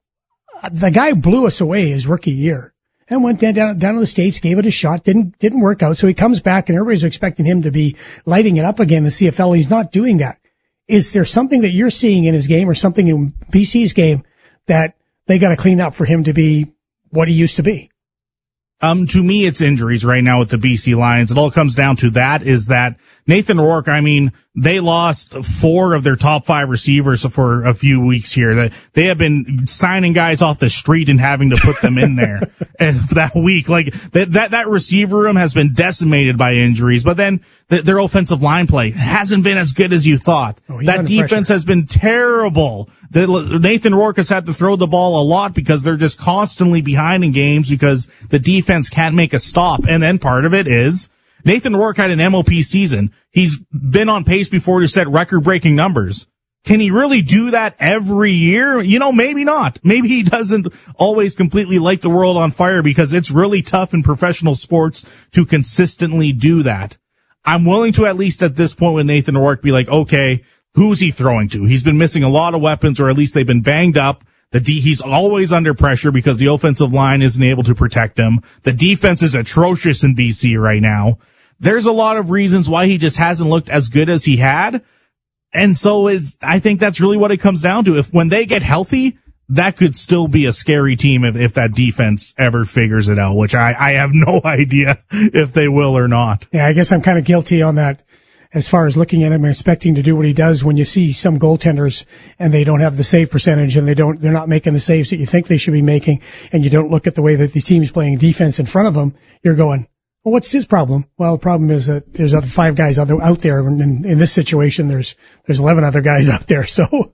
The guy blew us away his rookie year. And went down, down, down to the States, gave it a shot, didn't, didn't work out. So he comes back and everybody's expecting him to be lighting it up again in the C F L. He's not doing that. Is there something that you're seeing in his game or something in B C's game that they got to clean up for him to be what he used to be? Um, to me, it's injuries right now with the B C Lions. It all comes down to that, is that Nathan Rourke, I mean, they lost four of their top five receivers for a few weeks here. That they have been signing guys off the street and having to put them in there that week. Like that, that, that receiver room has been decimated by injuries, but then the, their offensive line play hasn't been as good as you thought. Oh, that defense pressure. has been terrible. The, Nathan Rourke has had to throw the ball a lot because they're just constantly behind in games because the defense can't make a stop. And then part of it is Nathan Rourke had an M O P season. He's been on pace before to set record-breaking numbers. Can he really do that every year? You know, maybe not. Maybe he doesn't always completely light the world on fire because it's really tough in professional sports to consistently do that. I'm willing to, at least at this point with Nathan Rourke, be like, okay, who's he throwing to? He's been missing a lot of weapons, or at least they've been banged up. The D, he's always under pressure because the offensive line isn't able to protect him. The defense is atrocious in B C right now. There's a lot of reasons why he just hasn't looked as good as he had. And so it's, I think that's really what it comes down to. If when they get healthy, that could still be a scary team if, if that defense ever figures it out, which I, I have no idea if they will or not. Yeah, I guess I'm kind of guilty on that as far as looking at him and expecting to do what he does. When you see some goaltenders and they don't have the save percentage and they don't, they're not making the saves that you think they should be making, and you don't look at the way that the team's playing defense in front of them, you're going, well, what's his problem? Well, the problem is that there's other five guys out there, out there and in, in this situation, there's, there's eleven other guys out there. So.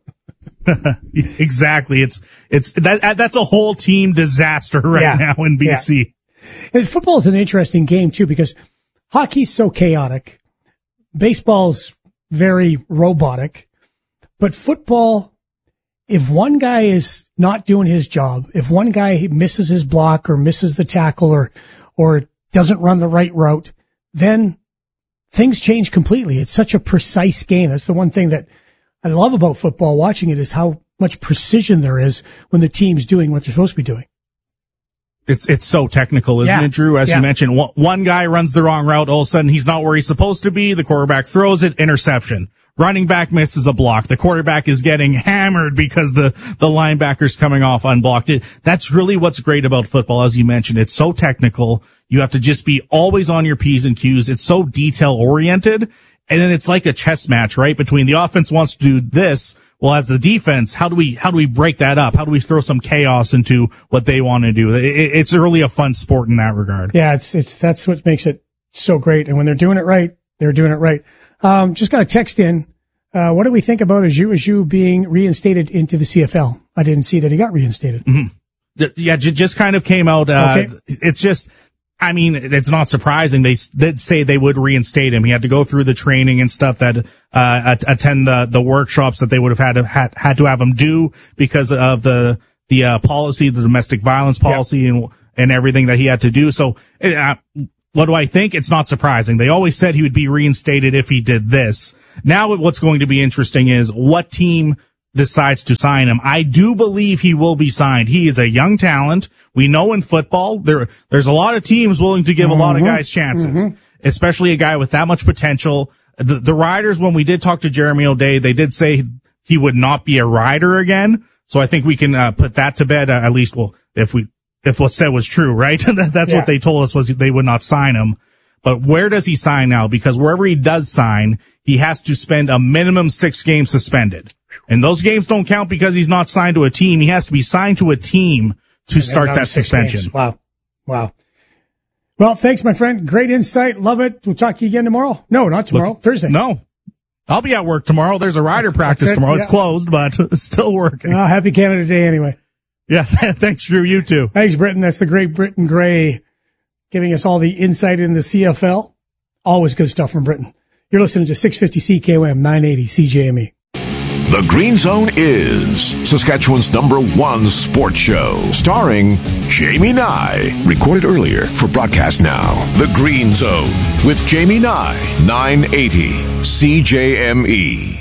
Exactly. It's, it's, that, that's a whole team disaster right yeah. now in B C. Yeah. And football is an interesting game too, because hockey's so chaotic. Baseball's very robotic, but football, if one guy is not doing his job, if one guy misses his block or misses the tackle or, or doesn't run the right route, then things change completely. It's such a precise game. That's the one thing that I love about football, watching it, is how much precision there is when the team's doing what they're supposed to be doing. It's, it's so technical, isn't yeah. it, Drew? As yeah. you mentioned, one, one guy runs the wrong route. All of a sudden, he's not where he's supposed to be. The quarterback throws it, interception. Running back misses a block. The quarterback is getting hammered because the, the linebacker's coming off unblocked. It, that's really what's great about football. As you mentioned, it's so technical. You have to just be always on your P's and Q's. It's so detail oriented. And then it's like a chess match, right? Between the offense wants to do this. Well, as the defense, how do we, how do we break that up? How do we throw some chaos into what they want to do? It, it's really a fun sport in that regard. Yeah, it's, it's, that's what makes it so great. And when they're doing it right, they're doing it right. Um, just got a text in. Uh, what do we think about Ajiu Ajiu being reinstated into the C F L? I didn't see that he got reinstated. Mm-hmm. Yeah, just kind of came out. Uh, okay. It's just, I mean, it's not surprising. They did say they would reinstate him. He had to go through the training and stuff that, uh, attend the, the workshops that they would have had to, had, had to have him do because of the, the, uh, policy, the domestic violence policy yep. and, and everything that he had to do. So, uh, what do I think? It's not surprising. They always said he would be reinstated if he did this. Now what's going to be interesting is what team decides to sign him. I do believe he will be signed. He is a young talent. We know in football, there, there's a lot of teams willing to give mm-hmm. a lot of guys chances, mm-hmm. especially a guy with that much potential. The, the Riders, when we did talk to Jeremy O'Day, they did say he would not be a Rider again. So I think we can uh, put that to bed, uh, at least, well, if we, if what's said was true, right? That's yeah. what they told us was they would not sign him. But where does he sign now? Because wherever he does sign, he has to spend a minimum six games suspended. And those games don't count because he's not signed to a team. He has to be signed to a team to and start that suspension. Games. Wow. Wow. Well, thanks, my friend. Great insight. Love it. We'll talk to you again tomorrow. No, not tomorrow. Look, Thursday. No. I'll be at work tomorrow. There's a Rider practice it, tomorrow. Yeah. It's closed, but it's still working. Well, happy Canada Day anyway. Yeah. Thanks, Drew. You too. Thanks, Britton. That's the great Britton Gray giving us all the insight in the C F L. Always good stuff from Britton. You're listening to six fifty C K O M, nine eighty C J M E. The Green Zone is Saskatchewan's number one sports show, starring Jamie Nye. Recorded earlier for broadcast now. The Green Zone with Jamie Nye, nine eighty C J M E.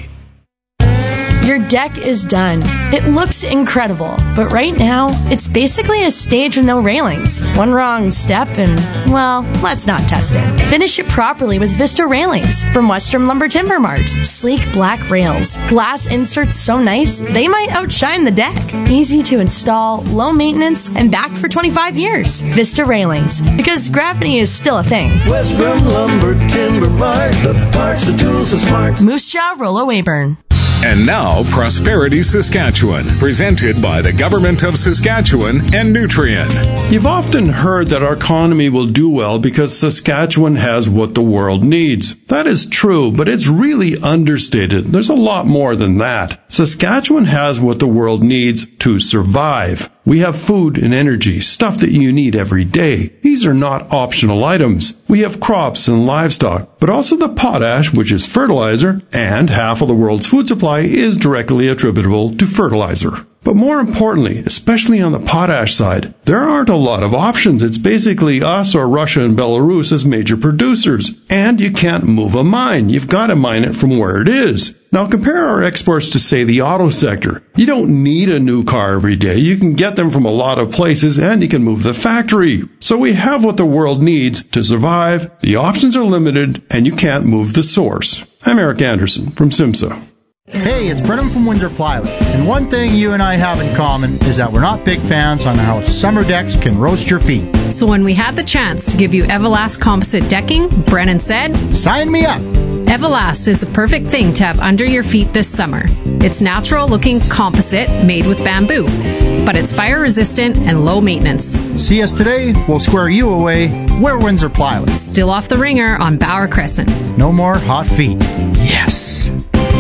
Your deck is done. It looks incredible, but right now, it's basically a stage with no railings. One wrong step and, well, let's not test it. Finish it properly with Vista Railings from Western Lumber Timber Mart. Sleek black rails. Glass inserts so nice, they might outshine the deck. Easy to install, low maintenance, and backed for twenty-five years. Vista Railings, because gravity is still a thing. Western Lumber Timber Mart. The parts, the tools, the smarts. Moose Jaw, Rollo Weyburn. And now, Prosperity Saskatchewan, presented by the Government of Saskatchewan and Nutrien. You've often heard that our economy will do well because Saskatchewan has what the world needs. That is true, but it's really understated. There's a lot more than that. Saskatchewan has what the world needs to survive. We have food and energy, stuff that you need every day. These are not optional items. We have crops and livestock, but also the potash, which is fertilizer, and half of the world's food supply is directly attributable to fertilizer. But more importantly, especially on the potash side, there aren't a lot of options. It's basically us or Russia and Belarus as major producers. And you can't move a mine. You've got to mine it from where it is. Now compare our exports to, say, the auto sector. You don't need a new car every day. You can get them from a lot of places and you can move the factory. So we have what the world needs to survive. The options are limited and you can't move the source. I'm Eric Anderson from SIMSA. Hey, it's Brennan from Windsor Plywood, and one thing you and I have in common is that we're not big fans on how summer decks can roast your feet. So when we had the chance to give you Everlast composite decking, Brennan said, "Sign me up." Everlast is the perfect thing to have under your feet this summer. It's natural-looking composite made with bamboo, but it's fire-resistant and low maintenance. See us today, we'll square you away. We're Windsor Plywood. Still off the ringer on Bauer Crescent. No more hot feet. Yes.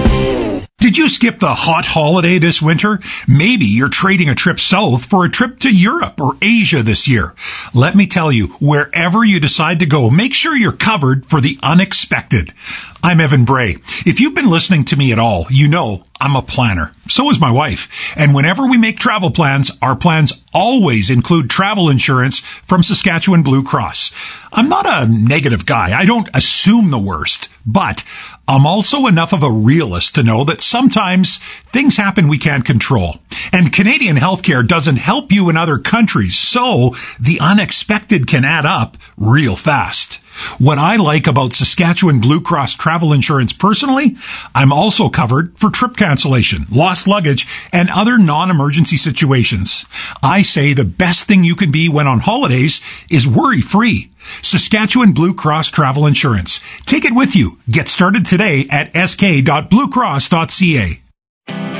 Did you skip the hot holiday this winter? Maybe you're trading a trip south for a trip to Europe or Asia this year. Let me tell you, wherever you decide to go, make sure you're covered for the unexpected. I'm Evan Bray. If you've been listening to me at all, you know I'm a planner. So is my wife. And whenever we make travel plans, our plans always include travel insurance from Saskatchewan Blue Cross. I'm not a negative guy. I don't assume the worst. But I'm also enough of a realist to know that sometimes things happen we can't control. And Canadian healthcare doesn't help you in other countries. So the unexpected can add up real fast. What I like about Saskatchewan Blue Cross travel insurance personally, I'm also covered for trip cancellation, lost luggage, and other non-emergency situations. I say the best thing you can be when on holidays is worry-free. Saskatchewan Blue Cross Travel Insurance. Take it with you. Get started today at s k dot blue cross dot c a.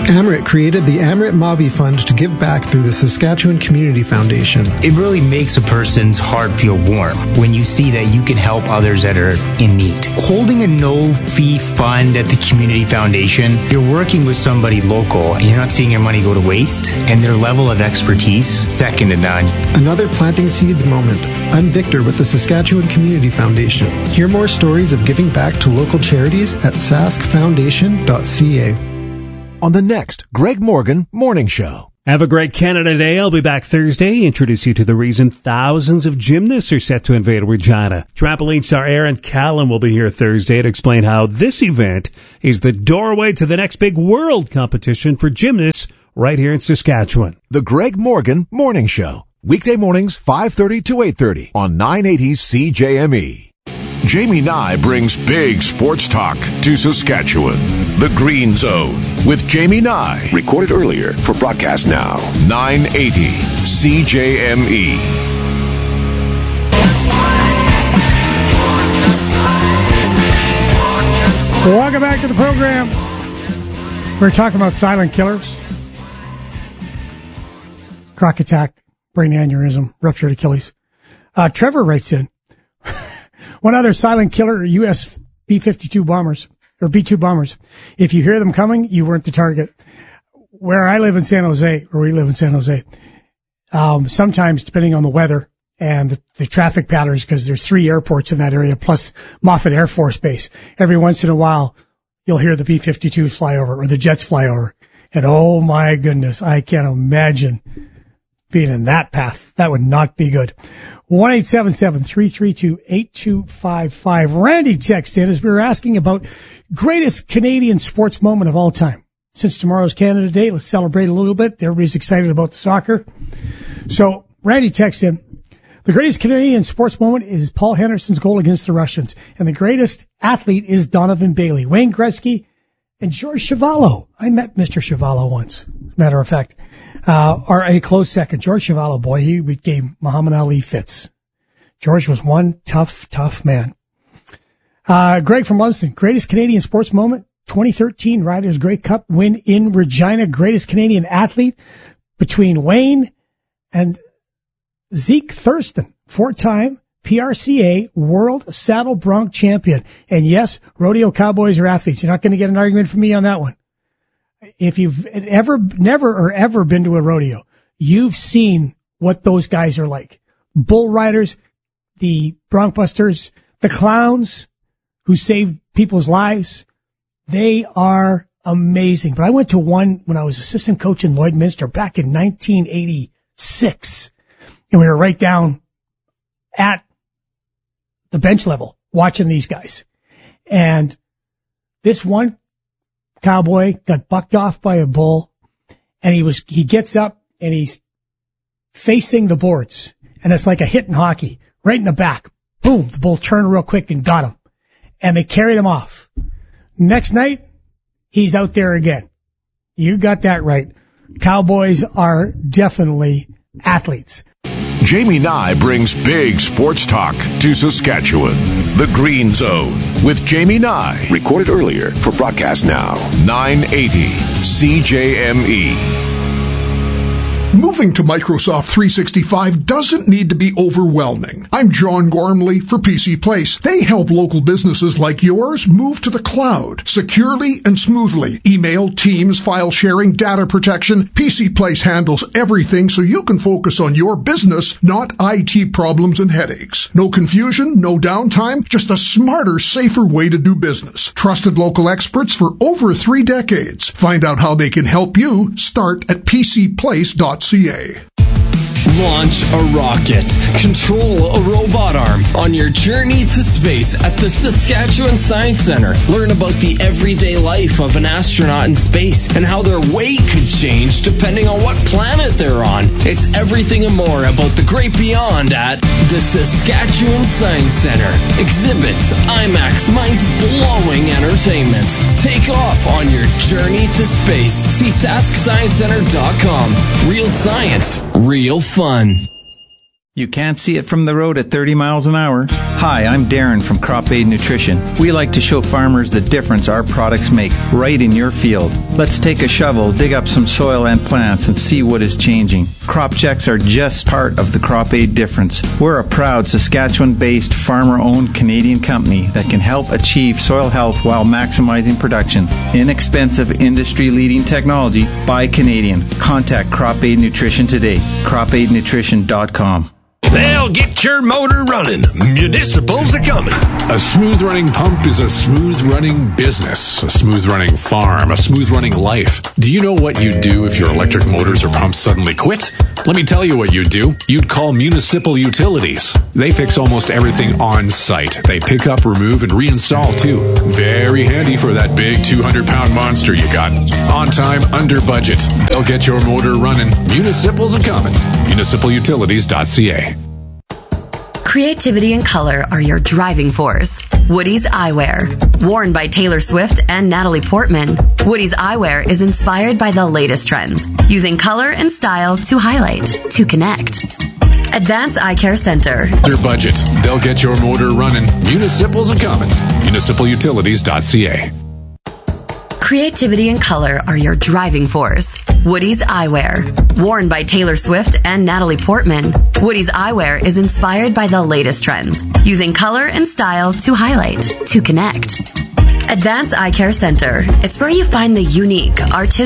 Amrit created the Amrit Mavi Fund to give back through the Saskatchewan Community Foundation. It really makes a person's heart feel warm when you see that you can help others that are in need. Holding a no-fee fund at the Community Foundation, you're working with somebody local and you're not seeing your money go to waste, and their level of expertise, second to none. Another Planting Seeds moment. I'm Victor with the Saskatchewan Community Foundation. Hear more stories of giving back to local charities at sask foundation dot c a. On the next Greg Morgan Morning Show. Have a great Canada Day. I'll be back Thursday. Introduce you to the reason thousands of gymnasts are set to invade Regina. Trampoline star Aaron Callan will be here Thursday to explain how this event is the doorway to the next big world competition for gymnasts right here in Saskatchewan. The Greg Morgan Morning Show. Weekday mornings, five thirty to eight thirty on nine eighty C J M E. Jamie Nye brings big sports talk to Saskatchewan. The Green Zone with Jamie Nye. Recorded earlier for broadcast now. nine eighty C J M E. Welcome back to the program. We're talking about silent killers. Croc attack, brain aneurysm, ruptured Achilles. Uh, Trevor writes in, one other silent killer, U S B fifty-two bombers, or B two bombers. If you hear them coming, you weren't the target. Where I live in San Jose, or we live in San Jose, um, sometimes, depending on the weather and the, the traffic patterns, because there's three airports in that area, plus Moffett Air Force Base, every once in a while, you'll hear the B fifty-twos fly over, or the jets fly over. And oh my goodness, I can't imagine being in that path. That would not be good. one eight seven seven, three three two, eight two five five. Randy texted in as we were asking about greatest Canadian sports moment of all time. Since tomorrow's Canada Day, let's celebrate a little bit. Everybody's excited about the soccer. So Randy texted in, the greatest Canadian sports moment is Paul Henderson's goal against the Russians. And the greatest athlete is Donovan Bailey, Wayne Gretzky, and George Chuvalo. I met Mister Chuvalo once, matter of fact. Uh, are a close second. George Chuvalo, boy, he gave Muhammad Ali fits. George was one tough, tough man. Uh, Greg from Lumsden, greatest Canadian sports moment, twenty thirteen Riders Grey Cup win in Regina, greatest Canadian athlete between Wayne and Zeke Thurston, four-time P R C A World Saddle Bronc champion. And yes, rodeo cowboys are athletes. You're not going to get an argument from me on that one. If you've ever, never or ever been to a rodeo, you've seen what those guys are like. Bull riders, the bronc busters, the clowns who save people's lives. They are amazing. But I went to one when I was assistant coach in Lloydminster back in nineteen eighty-six. And we were right down at the bench level watching these guys. And this one cowboy got bucked off by a bull, and he was, he gets up and he's facing the boards, and it's like a hit in hockey, right in the back. Boom, the bull turned real quick and got him, and they carried him off. Next night, he's out there again. You got that right. Cowboys are definitely athletes. Jamie Nye brings big sports talk to Saskatchewan. The Green Zone with Jamie Nye. Recorded earlier for broadcast now. nine eighty C J M E. Moving to Microsoft three sixty-five doesn't need to be overwhelming. I'm John Gormley for P C Place. They help local businesses like yours move to the cloud securely and smoothly. Email, Teams, file sharing, data protection. P C Place handles everything so you can focus on your business, not I T problems and headaches. No confusion, no downtime, just a smarter, safer way to do business. Trusted local experts for over three decades. Find out how they can help you. Start at p c place dot c a. Launch a rocket. Control a robot arm on your journey to space at the Saskatchewan Science Centre. Learn about the everyday life of an astronaut in space and how their weight could change depending on what planet they're on. It's everything and more about the great beyond at the Saskatchewan Science Centre. Exhibits, IMAX, mind-blowing entertainment. Take off on your journey to space. See sask science center dot com. Real science, real fun. You can't see it from the road at thirty miles an hour. Hi, I'm Darren from Crop Aid Nutrition. We like to show farmers the difference our products make right in your field. Let's take a shovel, dig up some soil and plants, and see what is changing. Crop checks are just part of the Crop Aid difference. We're a proud Saskatchewan-based, farmer-owned Canadian company that can help achieve soil health while maximizing production. Inexpensive, industry-leading technology by Canadian. Contact Crop Aid Nutrition today. crop aid nutrition dot com. They'll get your motor running. Municipals are coming. A smooth running pump is a smooth running business, a smooth running farm, a smooth running life. Do you know what you'd do if your electric motors or pumps suddenly quit? Let me tell you what you'd do. You'd call Municipal Utilities. They fix almost everything on site. They pick up, remove, and reinstall too. Very handy for that big two hundred pound monster you got. On time, under budget. They'll get your motor running. Municipals are coming. municipal utilities dot c a. Creativity and color are your driving force. Woody's Eyewear. Worn by Taylor Swift and Natalie Portman, Woody's Eyewear is inspired by the latest trends, using color and style to highlight, to connect. Advanced Eye Care Center. Their budget. They'll get your motor running. Municipals are coming. municipal utilities dot c a. Creativity and color are your driving force. Woody's Eyewear. Worn by Taylor Swift and Natalie Portman, Woody's Eyewear is inspired by the latest trends, using color and style to highlight, to connect. Advanced Eye Care Center. It's where you find the unique, artistic